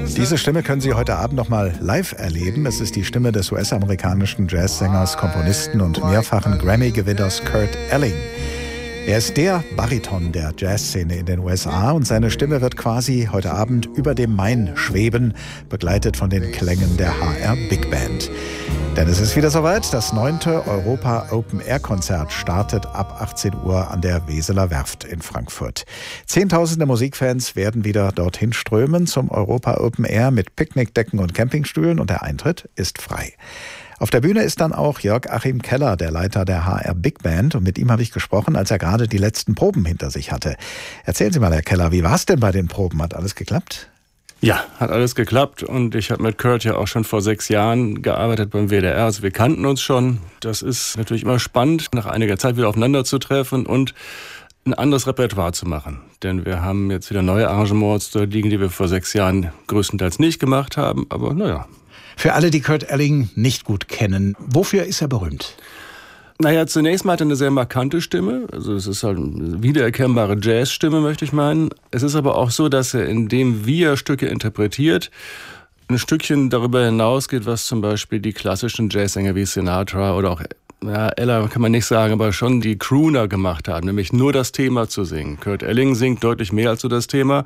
Diese Stimme können Sie heute Abend nochmal live erleben. Es ist die Stimme des US-amerikanischen Jazzsängers, Komponisten und mehrfachen Grammy-Gewinners Kurt Elling. Er ist der Bariton der Jazzszene in den USA und seine Stimme wird quasi heute Abend über dem Main schweben, begleitet von den Klängen der HR Big Band. Denn es ist wieder soweit, das 9. Europa Open Air Konzert startet ab 18 Uhr an der Weseler Werft in Frankfurt. Zehntausende Musikfans werden wieder dorthin strömen zum Europa Open Air mit Picknickdecken und Campingstühlen und der Eintritt ist frei. Auf der Bühne ist dann auch Jörg-Achim Keller, der Leiter der HR Big Band. Und mit ihm habe ich gesprochen, als er gerade die letzten Proben hinter sich hatte. Erzählen Sie mal, Herr Keller, wie war es denn bei den Proben? Hat alles geklappt? Ja, hat alles geklappt und ich habe mit Kurt ja auch schon vor 6 Jahren gearbeitet beim WDR, also wir kannten uns schon. Das ist natürlich immer spannend, nach einiger Zeit wieder aufeinander zu treffen und ein anderes Repertoire zu machen. Denn wir haben jetzt wieder neue Arrangements da liegen, die wir vor 6 Jahren größtenteils nicht gemacht haben, aber naja. Für alle, die Kurt Elling nicht gut kennen, wofür ist er berühmt? Naja, zunächst mal hat er eine sehr markante Stimme. Also es ist halt eine wiedererkennbare Jazzstimme, möchte ich meinen. Es ist aber auch so, dass er, indem wie er Stücke interpretiert, ein Stückchen darüber hinausgeht, was zum Beispiel die klassischen Jazzsänger wie Sinatra oder auch Ella kann man nicht sagen, aber schon die Crooner gemacht haben, nämlich nur das Thema zu singen. Kurt Elling singt deutlich mehr als so das Thema.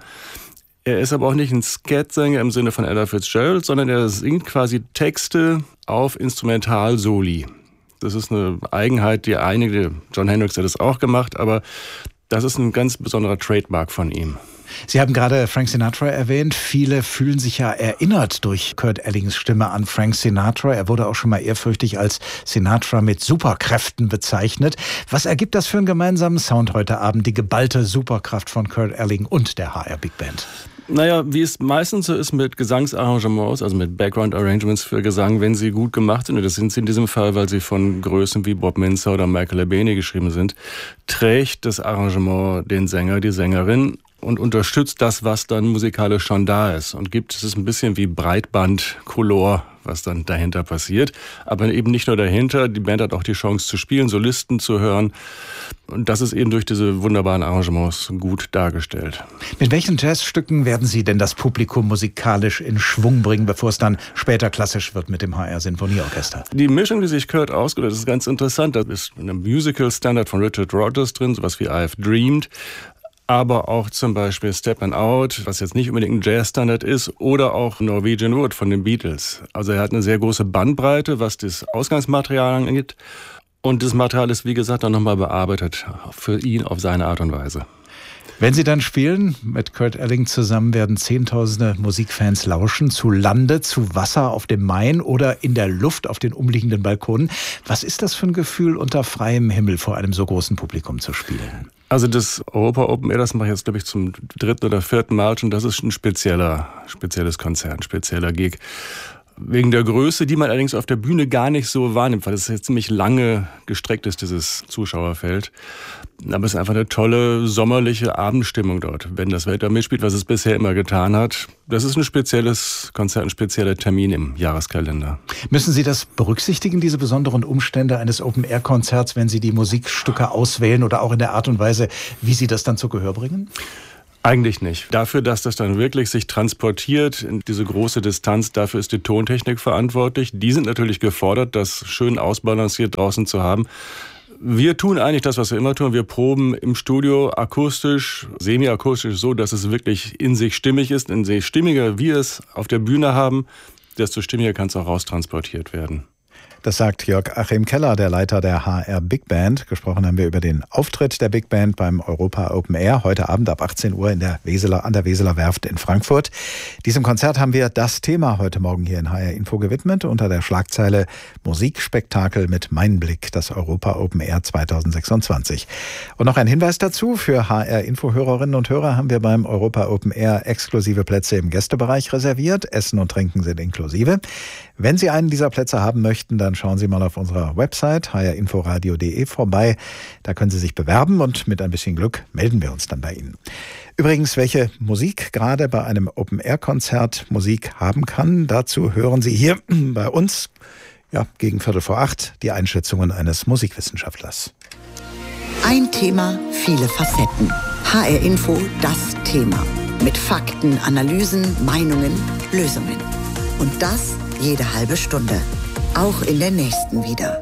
Er ist aber auch nicht ein Scat-Sänger im Sinne von Ella Fitzgerald, sondern er singt quasi Texte auf Instrumental-Soli. Das ist eine Eigenheit, die einige, John Hendricks hat das auch gemacht, aber das ist ein ganz besonderer Trademark von ihm. Sie haben gerade Frank Sinatra erwähnt. Viele fühlen sich ja erinnert durch Kurt Ellings Stimme an Frank Sinatra. Er wurde auch schon mal ehrfürchtig als Sinatra mit Superkräften bezeichnet. Was ergibt das für einen gemeinsamen Sound heute Abend, die geballte Superkraft von Kurt Elling und der HR Big Band? Naja, wie es meistens so ist mit Gesangsarrangements, also mit Background-Arrangements für Gesang, wenn sie gut gemacht sind, und das sind sie in diesem Fall, weil sie von Größen wie Bob Mintzer oder Michael Labene geschrieben sind, trägt das Arrangement den Sänger, die Sängerin und unterstützt das, was dann musikalisch schon da ist. Und es ist ein bisschen wie Breitband-Color, was dann dahinter passiert. Aber eben nicht nur dahinter, die Band hat auch die Chance zu spielen, Solisten zu hören. Und das ist eben durch diese wunderbaren Arrangements gut dargestellt. Mit welchen Jazzstücken werden Sie denn das Publikum musikalisch in Schwung bringen, bevor es dann später klassisch wird mit dem HR Sinfonieorchester? Die Mischung, die sich Kurt ausgedacht hat, ist ganz interessant. Da ist ein Musical-Standard von Richard Rodgers drin, sowas wie I've Dreamed. Aber auch zum Beispiel Steppin' Out, was jetzt nicht unbedingt ein Jazz-Standard ist, oder auch Norwegian Wood von den Beatles. Also er hat eine sehr große Bandbreite, was das Ausgangsmaterial angeht. Und das Material ist, wie gesagt, dann nochmal bearbeitet für ihn auf seine Art und Weise. Wenn Sie dann spielen, mit Kurt Elling zusammen, werden Zehntausende Musikfans lauschen, zu Lande, zu Wasser auf dem Main oder in der Luft auf den umliegenden Balkonen. Was ist das für ein Gefühl, unter freiem Himmel vor einem so großen Publikum zu spielen? Also das Europa Open Air, das mache ich jetzt, glaube ich, zum 3. oder 4. Mal schon. Das ist ein spezielles Konzert, ein spezieller Gig. Wegen der Größe, die man allerdings auf der Bühne gar nicht so wahrnimmt, weil es jetzt ziemlich lange gestreckt ist, dieses Zuschauerfeld. Aber es ist einfach eine tolle, sommerliche Abendstimmung dort, wenn das Wetter mitspielt, was es bisher immer getan hat. Das ist ein spezielles Konzert, ein spezieller Termin im Jahreskalender. Müssen Sie das berücksichtigen, diese besonderen Umstände eines Open-Air-Konzerts, wenn Sie die Musikstücke auswählen oder auch in der Art und Weise, wie Sie das dann zu Gehör bringen? Eigentlich nicht. Dafür, dass das dann wirklich sich transportiert in diese große Distanz, dafür ist die Tontechnik verantwortlich. Die sind natürlich gefordert, das schön ausbalanciert draußen zu haben. Wir tun eigentlich das, was wir immer tun. Wir proben im Studio akustisch, semi-akustisch so, dass es wirklich in sich stimmig ist. Und je stimmiger wir es auf der Bühne haben, desto stimmiger kann es auch raustransportiert werden. Das sagt Jörg-Achim Keller, der Leiter der HR Big Band. Gesprochen haben wir über den Auftritt der Big Band beim Europa Open Air heute Abend ab 18 Uhr an der Weseler Werft in Frankfurt. Diesem Konzert haben wir das Thema heute Morgen hier in HR Info gewidmet unter der Schlagzeile Musikspektakel mit Mein Blick, das Europa Open Air 2026. Und noch ein Hinweis dazu: Für HR Info Hörerinnen und Hörer haben wir beim Europa Open Air exklusive Plätze im Gästebereich reserviert. Essen und Trinken sind inklusive. Wenn Sie einen dieser Plätze haben möchten, dann schauen Sie mal auf unserer Website hrinforadio.de vorbei. Da können Sie sich bewerben und mit ein bisschen Glück melden wir uns dann bei Ihnen. Übrigens, welche Musik gerade bei einem Open-Air-Konzert Musik haben kann, dazu hören Sie hier bei uns gegen 7:45 die Einschätzungen eines Musikwissenschaftlers. Ein Thema, viele Facetten. HR Info, das Thema. Mit Fakten, Analysen, Meinungen, Lösungen. Und das jede halbe Stunde. Auch in der nächsten wieder.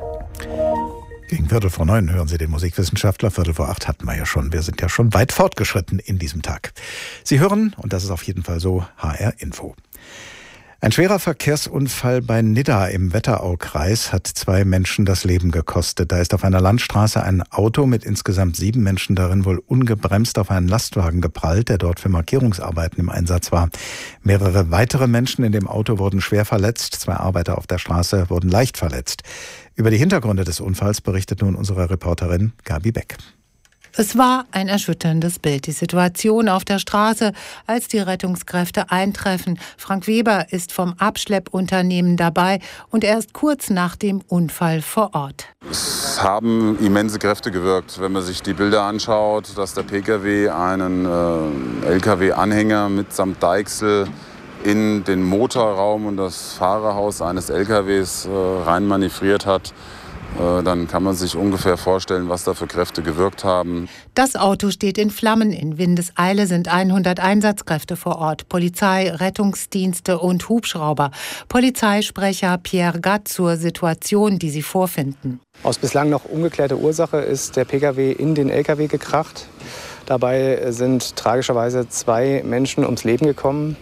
Gegen 8:45 hören Sie den Musikwissenschaftler. 7:45 hatten wir ja schon. Wir sind ja schon weit fortgeschritten in diesem Tag. Sie hören, und das ist auf jeden Fall so, HR Info. Ein schwerer Verkehrsunfall bei Nidda im Wetteraukreis hat 2 Menschen das Leben gekostet. Da ist auf einer Landstraße ein Auto mit insgesamt 7 Menschen darin wohl ungebremst auf einen Lastwagen geprallt, der dort für Markierungsarbeiten im Einsatz war. Mehrere weitere Menschen in dem Auto wurden schwer verletzt. 2 Arbeiter auf der Straße wurden leicht verletzt. Über die Hintergründe des Unfalls berichtet nun unsere Reporterin Gabi Beck. Es war ein erschütterndes Bild, die Situation auf der Straße, als die Rettungskräfte eintreffen. Frank Weber ist vom Abschleppunternehmen dabei und er ist kurz nach dem Unfall vor Ort. Es haben immense Kräfte gewirkt, wenn man sich die Bilder anschaut, dass der Pkw einen Lkw-Anhänger mitsamt Deichsel in den Motorraum und das Fahrerhaus eines Lkws reinmanövriert hat. Dann kann man sich ungefähr vorstellen, was da für Kräfte gewirkt haben. Das Auto steht in Flammen. In Windeseile sind 100 Einsatzkräfte vor Ort. Polizei, Rettungsdienste und Hubschrauber. Polizeisprecher Pierre Gatt zur Situation, die sie vorfinden. Aus bislang noch ungeklärter Ursache ist der Pkw in den Lkw gekracht. Dabei sind tragischerweise 2 Menschen ums Leben gekommen.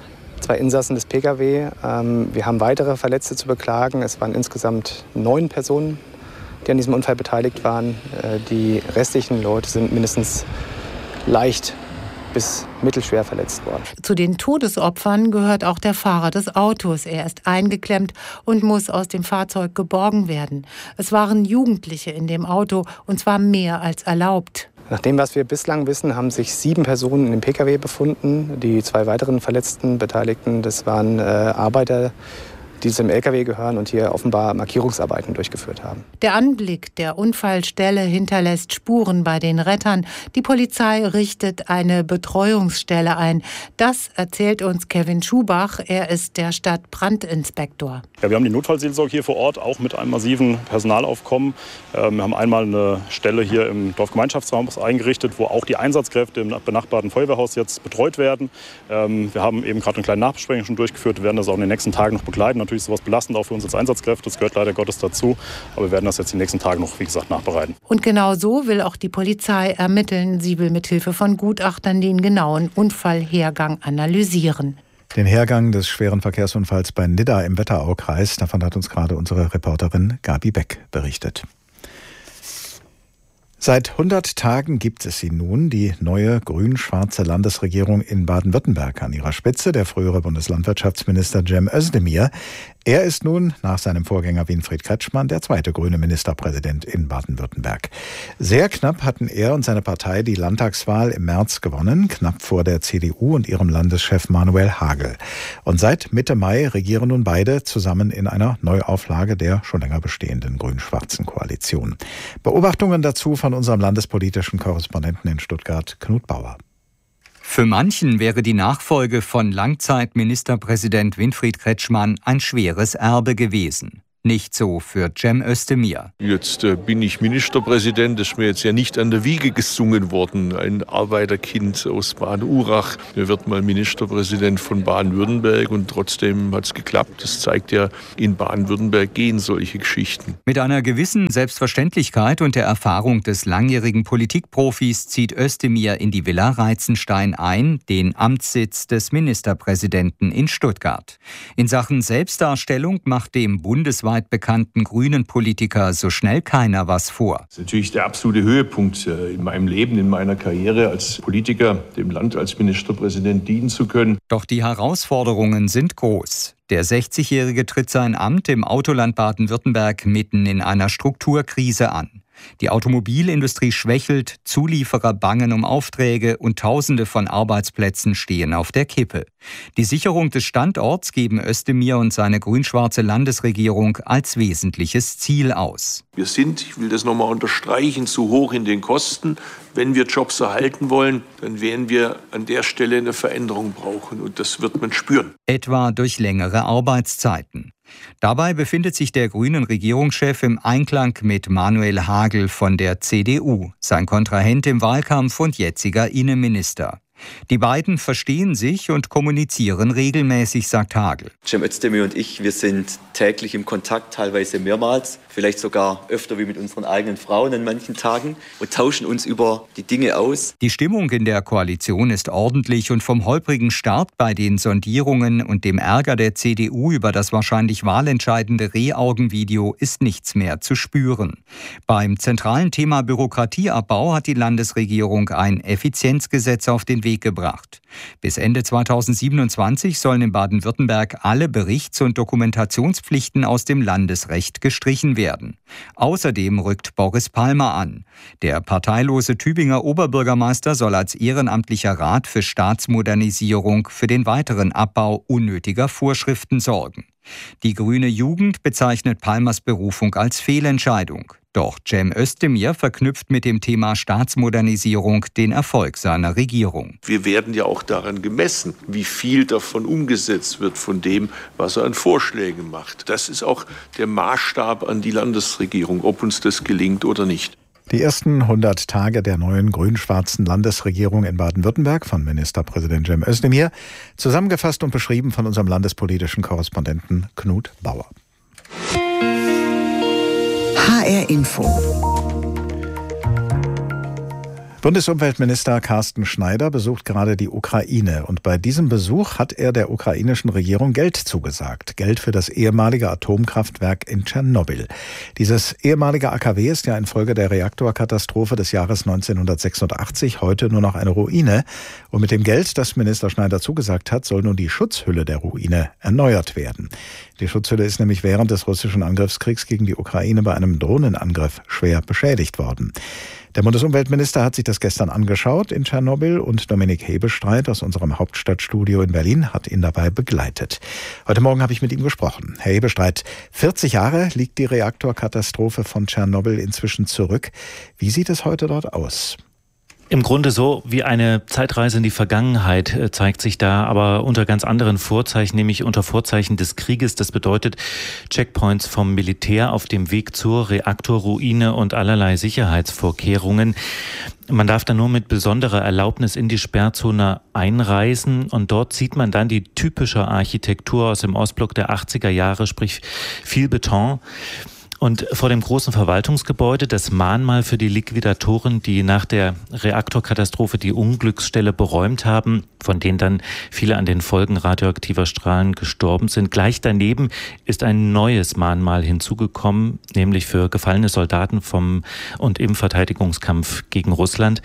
2 Insassen des Pkw. Wir haben weitere Verletzte zu beklagen. Es waren insgesamt 9 Personen, die an diesem Unfall beteiligt waren. Die restlichen Leute sind mindestens leicht bis mittelschwer verletzt worden. Zu den Todesopfern gehört auch der Fahrer des Autos. Er ist eingeklemmt und muss aus dem Fahrzeug geborgen werden. Es waren Jugendliche in dem Auto, und zwar mehr als erlaubt. Nach dem, was wir bislang wissen, haben sich 7 Personen in dem Pkw befunden. Die 2 weiteren verletzten Beteiligten, das waren Arbeiter, die zum Lkw gehören und hier offenbar Markierungsarbeiten durchgeführt haben. Der Anblick der Unfallstelle hinterlässt Spuren bei den Rettern. Die Polizei richtet eine Betreuungsstelle ein. Das erzählt uns Kevin Schubach. Er ist der Stadtbrandinspektor. Ja, wir haben die Notfallseelsorge hier vor Ort, auch mit einem massiven Personalaufkommen. Wir haben einmal eine Stelle hier im Dorfgemeinschaftsraum eingerichtet, wo auch die Einsatzkräfte im benachbarten Feuerwehrhaus jetzt betreut werden. Wir haben eben gerade eine kleine Nachbesprechung schon durchgeführt. Wir werden das auch in den nächsten Tagen noch begleiten. Natürlich ist sowas belastend auch für uns als Einsatzkräfte. Das gehört leider Gottes dazu. Aber wir werden das jetzt die nächsten Tage noch, wie gesagt, nachbereiten. Und genau so will auch die Polizei ermitteln. Sie will mithilfe von Gutachtern den genauen Unfallhergang analysieren. Den Hergang des schweren Verkehrsunfalls bei Nidda im Wetteraukreis, davon hat uns gerade unsere Reporterin Gabi Beck berichtet. Seit 100 Tagen gibt es sie nun, die neue grün-schwarze Landesregierung in Baden-Württemberg. An ihrer Spitze der frühere Bundeslandwirtschaftsminister Cem Özdemir. Er ist nun nach seinem Vorgänger Winfried Kretschmann der 2. grüne Ministerpräsident in Baden-Württemberg. Sehr knapp hatten er und seine Partei die Landtagswahl im März gewonnen, knapp vor der CDU und ihrem Landeschef Manuel Hagel. Und seit Mitte Mai regieren nun beide zusammen in einer Neuauflage der schon länger bestehenden grün-schwarzen Koalition. Beobachtungen dazu von unserem landespolitischen Korrespondenten in Stuttgart, Knut Bauer. Für manchen wäre die Nachfolge von Langzeitministerpräsident Winfried Kretschmann ein schweres Erbe gewesen. Nicht so für Cem Özdemir. Jetzt bin ich Ministerpräsident, das ist mir jetzt ja nicht an der Wiege gesungen worden. Ein Arbeiterkind aus Baden-Urach wird mal Ministerpräsident von Baden-Württemberg und trotzdem hat es geklappt. Das zeigt ja, in Baden-Württemberg gehen solche Geschichten. Mit einer gewissen Selbstverständlichkeit und der Erfahrung des langjährigen Politikprofis zieht Özdemir in die Villa Reitzenstein ein, den Amtssitz des Ministerpräsidenten in Stuttgart. In Sachen Selbstdarstellung macht dem bundesweit bekannten grünen Politiker so schnell keiner was vor. Das ist natürlich der absolute Höhepunkt in meinem Leben, in meiner Karriere als Politiker, dem Land als Ministerpräsident dienen zu können. Doch die Herausforderungen sind groß. Der 60-Jährige tritt sein Amt im Autoland Baden-Württemberg mitten in einer Strukturkrise an. Die Automobilindustrie schwächelt, Zulieferer bangen um Aufträge und Tausende von Arbeitsplätzen stehen auf der Kippe. Die Sicherung des Standorts geben Özdemir und seine grün-schwarze Landesregierung als wesentliches Ziel aus. Wir sind, ich will das nochmal unterstreichen, zu hoch in den Kosten. Wenn wir Jobs erhalten wollen, dann werden wir an der Stelle eine Veränderung brauchen und das wird man spüren. Etwa durch längere Arbeitszeiten. Dabei befindet sich der grünen Regierungschef im Einklang mit Manuel Hagel von der CDU, sein Kontrahent im Wahlkampf und jetziger Innenminister. Die beiden verstehen sich und kommunizieren regelmäßig, sagt Hagel. Cem Özdemir und ich, wir sind täglich im Kontakt, teilweise mehrmals, vielleicht sogar öfter wie mit unseren eigenen Frauen an manchen Tagen und tauschen uns über die Dinge aus. Die Stimmung in der Koalition ist ordentlich und vom holprigen Start bei den Sondierungen und dem Ärger der CDU über das wahrscheinlich wahlentscheidende Rehaugenvideo ist nichts mehr zu spüren. Beim zentralen Thema Bürokratieabbau hat die Landesregierung ein Effizienzgesetz auf den Weg gebracht. Bis Ende 2027 sollen in Baden-Württemberg alle Berichts- und Dokumentationspflichten aus dem Landesrecht gestrichen werden. Außerdem rückt Boris Palmer an. Der parteilose Tübinger Oberbürgermeister soll als ehrenamtlicher Rat für Staatsmodernisierung für den weiteren Abbau unnötiger Vorschriften sorgen. Die Grüne Jugend bezeichnet Palmers Berufung als Fehlentscheidung. Doch Cem Özdemir verknüpft mit dem Thema Staatsmodernisierung den Erfolg seiner Regierung. Wir werden ja auch daran gemessen, wie viel davon umgesetzt wird von dem, was er an Vorschlägen macht. Das ist auch der Maßstab an die Landesregierung, ob uns das gelingt oder nicht. Die ersten 100 Tage der neuen grün-schwarzen Landesregierung in Baden-Württemberg von Ministerpräsident Cem Özdemir, zusammengefasst und beschrieben von unserem landespolitischen Korrespondenten Knut Bauer. HR Info. Bundesumweltminister Carsten Schneider besucht gerade die Ukraine und bei diesem Besuch hat er der ukrainischen Regierung Geld zugesagt. Geld für das ehemalige Atomkraftwerk in Tschernobyl. Dieses ehemalige AKW ist ja infolge der Reaktorkatastrophe des Jahres 1986 heute nur noch eine Ruine. Und mit dem Geld, das Minister Schneider zugesagt hat, soll nun die Schutzhülle der Ruine erneuert werden. Die Schutzhülle ist nämlich während des russischen Angriffskriegs gegen die Ukraine bei einem Drohnenangriff schwer beschädigt worden. Der Bundesumweltminister hat sich das gestern angeschaut in Tschernobyl und Dominik Hebestreit aus unserem Hauptstadtstudio in Berlin hat ihn dabei begleitet. Heute Morgen habe ich mit ihm gesprochen. Herr Hebestreit, 40 Jahre liegt die Reaktorkatastrophe von Tschernobyl inzwischen zurück. Wie sieht es heute dort aus? Im Grunde so wie eine Zeitreise in die Vergangenheit zeigt sich da, aber unter ganz anderen Vorzeichen, nämlich unter Vorzeichen des Krieges. Das bedeutet Checkpoints vom Militär auf dem Weg zur Reaktorruine und allerlei Sicherheitsvorkehrungen. Man darf dann nur mit besonderer Erlaubnis in die Sperrzone einreisen und dort sieht man dann die typische Architektur aus dem Ostblock der 80er Jahre, sprich viel Beton. Und vor dem großen Verwaltungsgebäude das Mahnmal für die Liquidatoren, die nach der Reaktorkatastrophe die Unglücksstelle beräumt haben, von denen dann viele an den Folgen radioaktiver Strahlen gestorben sind. Gleich daneben ist ein neues Mahnmal hinzugekommen, nämlich für gefallene Soldaten und im Verteidigungskampf gegen Russland.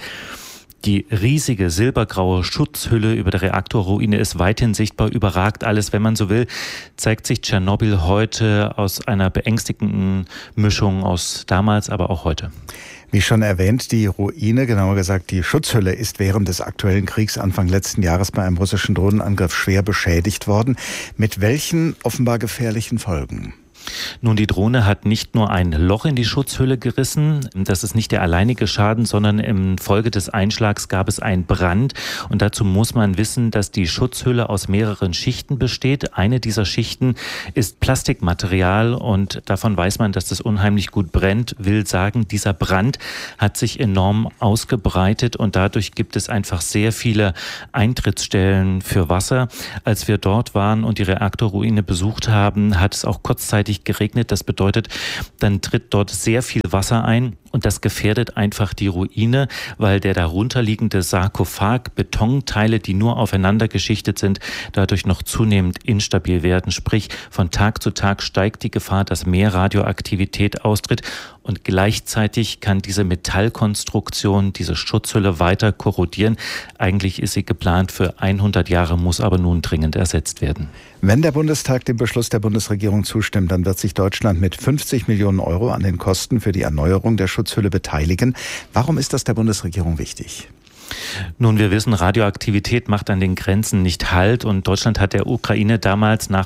Die riesige silbergraue Schutzhülle über der Reaktorruine ist weithin sichtbar, überragt alles, wenn man so will, zeigt sich Tschernobyl heute aus einer beängstigenden Mischung aus damals, aber auch heute. Wie schon erwähnt, die Ruine, genauer gesagt die Schutzhülle, ist während des aktuellen Kriegs Anfang letzten Jahres bei einem russischen Drohnenangriff schwer beschädigt worden. Mit welchen offenbar gefährlichen Folgen? Nun, die Drohne hat nicht nur ein Loch in die Schutzhülle gerissen. Das ist nicht der alleinige Schaden, sondern im Folge des Einschlags gab es einen Brand. Und dazu muss man wissen, dass die Schutzhülle aus mehreren Schichten besteht. Eine dieser Schichten ist Plastikmaterial und davon weiß man, dass das unheimlich gut brennt. Will sagen, dieser Brand hat sich enorm ausgebreitet und dadurch gibt es einfach sehr viele Eintrittsstellen für Wasser. Als wir dort waren und die Reaktorruine besucht haben, hat es auch kurzzeitig geregnet. Das bedeutet, dann tritt dort sehr viel Wasser ein und das gefährdet einfach die Ruine, weil der darunterliegende Sarkophag, Betonteile, die nur aufeinander geschichtet sind, dadurch noch zunehmend instabil werden. Sprich, von Tag zu Tag steigt die Gefahr, dass mehr Radioaktivität austritt und gleichzeitig kann diese Metallkonstruktion, diese Schutzhülle weiter korrodieren. Eigentlich ist sie geplant für 100 Jahre, muss aber nun dringend ersetzt werden. Wenn der Bundestag dem Beschluss der Bundesregierung zustimmt, dann wird sich Deutschland mit 50 Millionen Euro an den Kosten für die Erneuerung der Schutzhülle beteiligen. Warum ist das der Bundesregierung wichtig? Nun, wir wissen, Radioaktivität macht an den Grenzen nicht Halt und Deutschland hat der Ukraine damals nach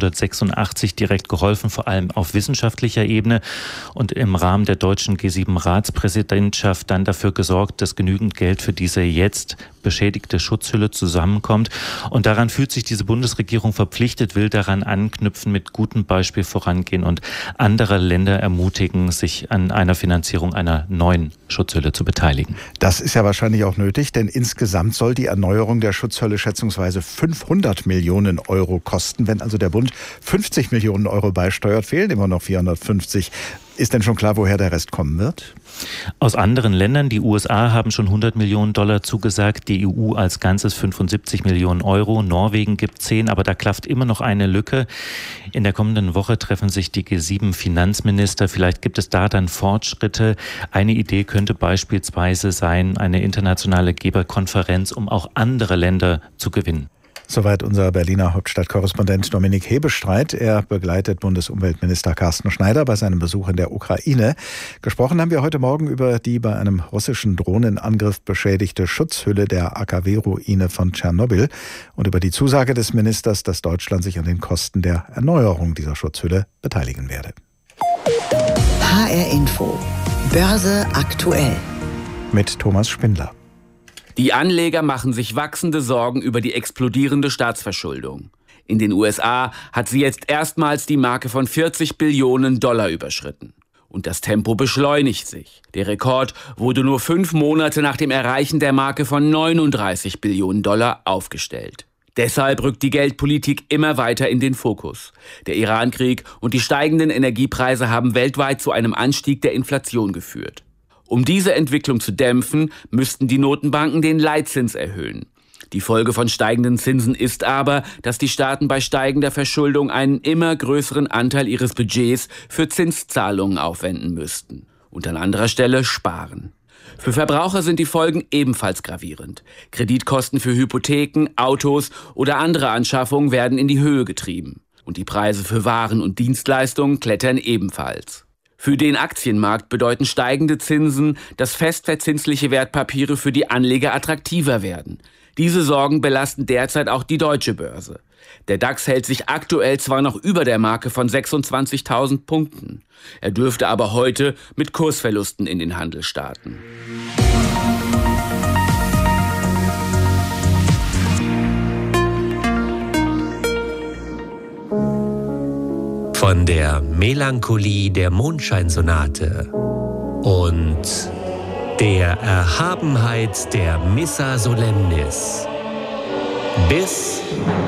1986 direkt geholfen, vor allem auf wissenschaftlicher Ebene und im Rahmen der deutschen G7-Ratspräsidentschaft dann dafür gesorgt, dass genügend Geld für diese jetzt beschädigte Schutzhülle zusammenkommt. Und daran fühlt sich diese Bundesregierung verpflichtet, will daran anknüpfen, mit gutem Beispiel vorangehen und andere Länder ermutigen, sich an einer Finanzierung einer neuen Schutzhülle zu beteiligen. Das ist ja wahrscheinlich auch nötig, denn insgesamt soll die Erneuerung der Schutzhülle schätzungsweise 500 Millionen Euro kosten. Wenn also der Bund 50 Millionen Euro beisteuert, fehlen immer noch 450. Ist denn schon klar, woher der Rest kommen wird? Aus anderen Ländern, die USA haben schon 100 Millionen Dollar zugesagt, die EU als Ganzes 75 Millionen Euro, Norwegen gibt 10, aber da klafft immer noch eine Lücke. In der kommenden Woche treffen sich die G7-Finanzminister, vielleicht gibt es da dann Fortschritte. Eine Idee könnte beispielsweise sein, eine internationale Geberkonferenz, um auch andere Länder zu gewinnen. Soweit unser Berliner Hauptstadtkorrespondent Dominik Hebestreit. Er begleitet Bundesumweltminister Carsten Schneider bei seinem Besuch in der Ukraine. Gesprochen haben wir heute Morgen über die bei einem russischen Drohnenangriff beschädigte Schutzhülle der AKW-Ruine von Tschernobyl und über die Zusage des Ministers, dass Deutschland sich an den Kosten der Erneuerung dieser Schutzhülle beteiligen werde. HR Info. Börse aktuell. Mit Thomas Spindler. Die Anleger machen sich wachsende Sorgen über die explodierende Staatsverschuldung. In den USA hat sie jetzt erstmals die Marke von 40 Billionen Dollar überschritten. Und das Tempo beschleunigt sich. Der Rekord wurde nur 5 Monate nach dem Erreichen der Marke von 39 Billionen Dollar aufgestellt. Deshalb rückt die Geldpolitik immer weiter in den Fokus. Der Irankrieg und die steigenden Energiepreise haben weltweit zu einem Anstieg der Inflation geführt. Um diese Entwicklung zu dämpfen, müssten die Notenbanken den Leitzins erhöhen. Die Folge von steigenden Zinsen ist aber, dass die Staaten bei steigender Verschuldung einen immer größeren Anteil ihres Budgets für Zinszahlungen aufwenden müssten. Und an anderer Stelle sparen. Für Verbraucher sind die Folgen ebenfalls gravierend. Kreditkosten für Hypotheken, Autos oder andere Anschaffungen werden in die Höhe getrieben. Und die Preise für Waren und Dienstleistungen klettern ebenfalls. Für den Aktienmarkt bedeuten steigende Zinsen, dass festverzinsliche Wertpapiere für die Anleger attraktiver werden. Diese Sorgen belasten derzeit auch die deutsche Börse. Der DAX hält sich aktuell zwar noch über der Marke von 26.000 Punkten. Er dürfte aber heute mit Kursverlusten in den Handel starten. Von der Melancholie der Mondscheinsonate und der Erhabenheit der Missa Solemnis bis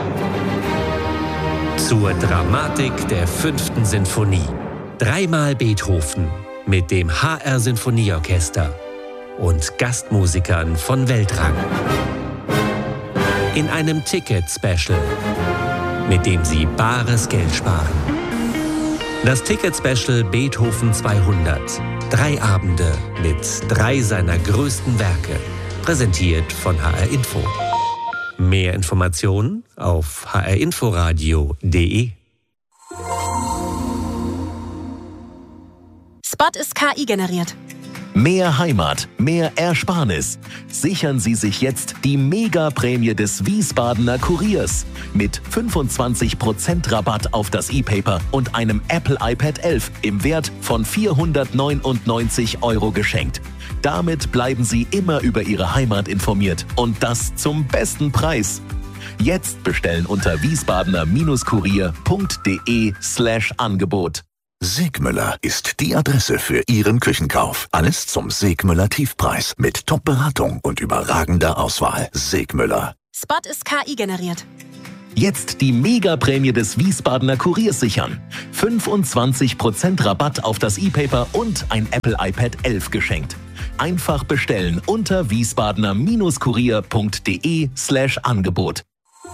zur Dramatik der 5. Sinfonie. 3-mal Beethoven mit dem HR Sinfonieorchester und Gastmusikern von Weltrang. In einem Ticket-Special, mit dem Sie bares Geld sparen. Das Ticket-Special Beethoven 200. 3 Abende mit 3 seiner größten Werke. Präsentiert von HR Info. Mehr Informationen auf hrinforadio.de. Spot ist KI generiert. Mehr Heimat, mehr Ersparnis. Sichern Sie sich jetzt die Mega-Prämie des Wiesbadener Kuriers. Mit 25% Rabatt auf das E-Paper und einem Apple iPad 11 im Wert von 499 € geschenkt. Damit bleiben Sie immer über Ihre Heimat informiert und das zum besten Preis. Jetzt bestellen unter wiesbadener-kurier.de/Angebot. Segmüller ist die Adresse für Ihren Küchenkauf. Alles zum Segmüller Tiefpreis mit Top-Beratung und überragender Auswahl. Segmüller. Spot ist KI generiert. Jetzt die Mega-Prämie des Wiesbadener Kuriers sichern. 25% Rabatt auf das E-Paper und ein Apple iPad 11 geschenkt. Einfach bestellen unter wiesbadener-kurier.de/Angebot.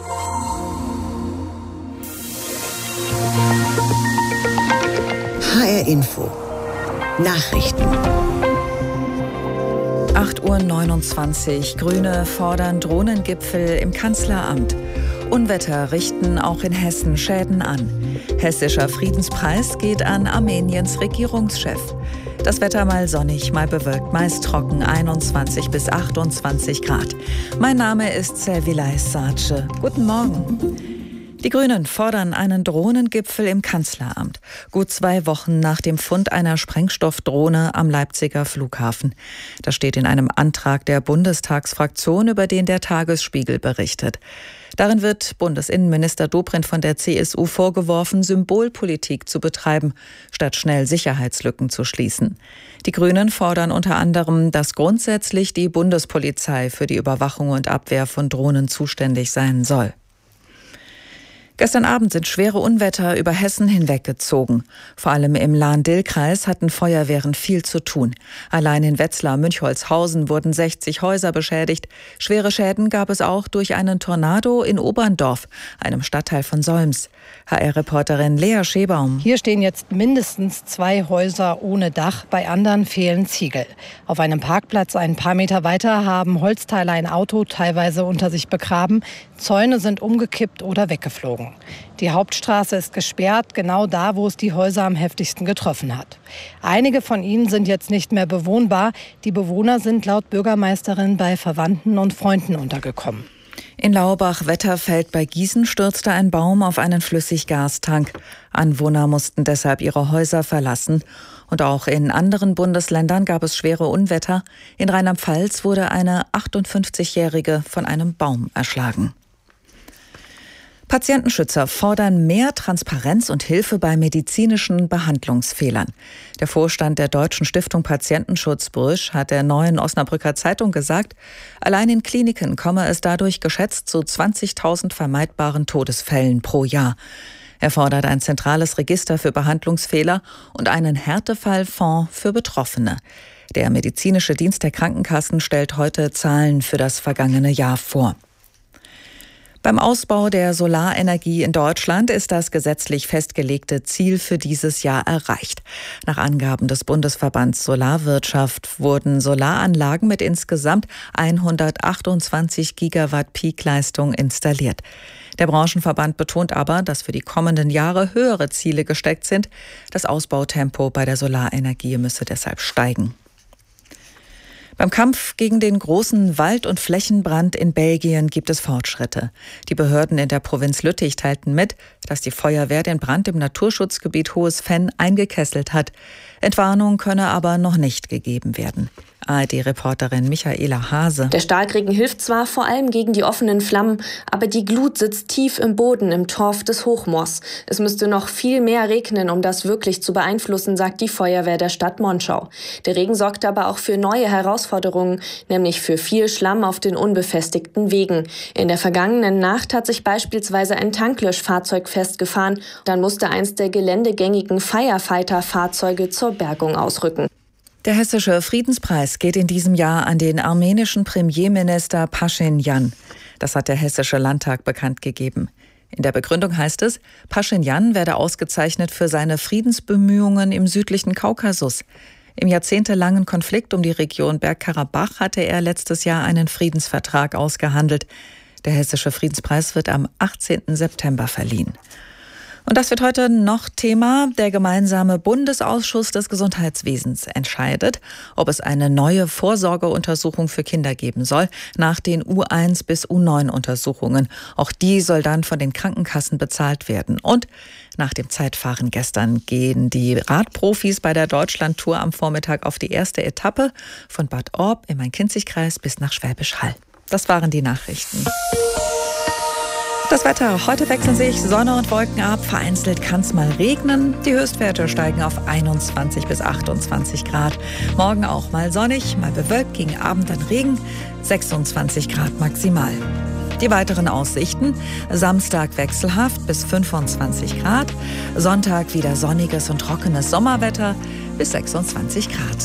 HR Info. Nachrichten. 8:29 Uhr. Grüne fordern Drohnengipfel im Kanzleramt. Unwetter richten auch in Hessen Schäden an. Hessischer Friedenspreis geht an Armeniens Regierungschef. Das Wetter mal sonnig, mal bewölkt, meist trocken, 21 bis 28 Grad. Mein Name ist Servilay Sace. Guten Morgen. Die Grünen fordern einen Drohnengipfel im Kanzleramt. Gut 2 Wochen nach dem Fund einer Sprengstoffdrohne am Leipziger Flughafen. Das steht in einem Antrag der Bundestagsfraktion, über den der Tagesspiegel berichtet. Darin wird Bundesinnenminister Dobrindt von der CSU vorgeworfen, Symbolpolitik zu betreiben, statt schnell Sicherheitslücken zu schließen. Die Grünen fordern unter anderem, dass grundsätzlich die Bundespolizei für die Überwachung und Abwehr von Drohnen zuständig sein soll. Gestern Abend sind schwere Unwetter über Hessen hinweggezogen. Vor allem im Lahn-Dill-Kreis hatten Feuerwehren viel zu tun. Allein in Wetzlar-Münchholzhausen wurden 60 Häuser beschädigt. Schwere Schäden gab es auch durch einen Tornado in Oberndorf, einem Stadtteil von Solms. HR-Reporterin Lea Schebaum. Hier stehen jetzt mindestens 2 Häuser ohne Dach, bei anderen fehlen Ziegel. Auf einem Parkplatz ein paar Meter weiter haben Holzteile ein Auto teilweise unter sich begraben. Zäune sind umgekippt oder weggeflogen. Die Hauptstraße ist gesperrt, genau da, wo es die Häuser am heftigsten getroffen hat. Einige von ihnen sind jetzt nicht mehr bewohnbar. Die Bewohner sind laut Bürgermeisterin bei Verwandten und Freunden untergekommen. In Laubach-Wetterfeld bei Gießen stürzte ein Baum auf einen Flüssiggastank. Anwohner mussten deshalb ihre Häuser verlassen. Und auch in anderen Bundesländern gab es schwere Unwetter. In Rheinland-Pfalz wurde eine 58-Jährige von einem Baum erschlagen. Patientenschützer fordern mehr Transparenz und Hilfe bei medizinischen Behandlungsfehlern. Der Vorstand der Deutschen Stiftung Patientenschutz Brüsch hat der Neuen Osnabrücker Zeitung gesagt, allein in Kliniken komme es dadurch geschätzt zu 20.000 vermeidbaren Todesfällen pro Jahr. Er fordert ein zentrales Register für Behandlungsfehler und einen Härtefallfonds für Betroffene. Der medizinische Dienst der Krankenkassen stellt heute Zahlen für das vergangene Jahr vor. Beim Ausbau der Solarenergie in Deutschland ist das gesetzlich festgelegte Ziel für dieses Jahr erreicht. Nach Angaben des Bundesverbands Solarwirtschaft wurden Solaranlagen mit insgesamt 128 Gigawatt Peakleistung installiert. Der Branchenverband betont aber, dass für die kommenden Jahre höhere Ziele gesteckt sind. Das Ausbautempo bei der Solarenergie müsse deshalb steigen. Beim Kampf gegen den großen Wald- und Flächenbrand in Belgien gibt es Fortschritte. Die Behörden in der Provinz Lüttich teilten mit, dass die Feuerwehr den Brand im Naturschutzgebiet Hohes Venn eingekesselt hat. Entwarnung könne aber noch nicht gegeben werden. ARD-Reporterin Michaela Hase. Der Starkregen hilft zwar vor allem gegen die offenen Flammen, aber die Glut sitzt tief im Boden im Torf des Hochmoors. Es müsste noch viel mehr regnen, um das wirklich zu beeinflussen, sagt die Feuerwehr der Stadt Monschau. Der Regen sorgt aber auch für neue Herausforderungen, nämlich für viel Schlamm auf den unbefestigten Wegen. In der vergangenen Nacht hat sich beispielsweise ein Tanklöschfahrzeug festgefahren. Dann musste eins der geländegängigen Firefighter-Fahrzeuge zur Bergung ausrücken. Der hessische Friedenspreis geht in diesem Jahr an den armenischen Premierminister Pashinyan. Das hat der Hessische Landtag bekannt gegeben. In der Begründung heißt es, Pashinyan werde ausgezeichnet für seine Friedensbemühungen im südlichen Kaukasus. Im jahrzehntelangen Konflikt um die Region Bergkarabach hatte er letztes Jahr einen Friedensvertrag ausgehandelt. Der Hessische Friedenspreis wird am 18. September verliehen. Und das wird heute noch Thema. Der gemeinsame Bundesausschuss des Gesundheitswesens entscheidet, ob es eine neue Vorsorgeuntersuchung für Kinder geben soll, nach den U1 bis U9 Untersuchungen. Auch die soll dann von den Krankenkassen bezahlt werden. Und nach dem Zeitfahren gestern gehen die Radprofis bei der Deutschlandtour am Vormittag auf die erste Etappe von Bad Orb im Main-Kinzig-Kreis bis nach Schwäbisch Hall. Das waren die Nachrichten. Das Wetter. Heute wechseln sich Sonne und Wolken ab. Vereinzelt kann es mal regnen. Die Höchstwerte steigen auf 21 bis 28 Grad. Morgen auch mal sonnig, mal bewölkt, gegen Abend dann Regen. 26 Grad maximal. Die weiteren Aussichten. Samstag wechselhaft bis 25 Grad. Sonntag wieder sonniges und trockenes Sommerwetter bis 26 Grad.